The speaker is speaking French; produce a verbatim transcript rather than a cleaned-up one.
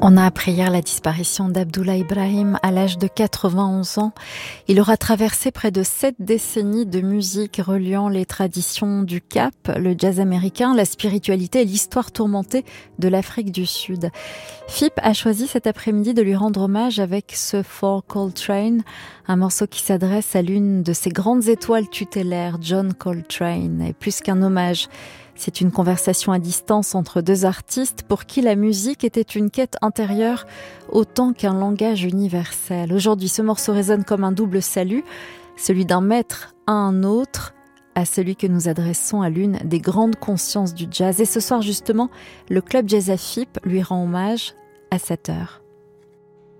On a appris hier la disparition d'Abdullah Ibrahim à l'âge de quatre-vingt-onze ans. Il aura traversé près de sept décennies de musique reliant les traditions du Cap, le jazz américain, la spiritualité et l'histoire tourmentée de l'Afrique du Sud. F I P a choisi cet après-midi de lui rendre hommage avec ce For Coltrane, un morceau qui s'adresse à l'une de ses grandes étoiles tutélaires, John Coltrane. Et plus qu'un hommage, c'est une conversation à distance entre deux artistes pour qui la musique était une quête intérieure autant qu'un langage universel. Aujourd'hui, ce morceau résonne comme un double salut, celui d'un maître à un autre, à celui que nous adressons à l'une des grandes consciences du jazz. Et ce soir, justement, le Club Jazz à F I P lui rend hommage à sept heures.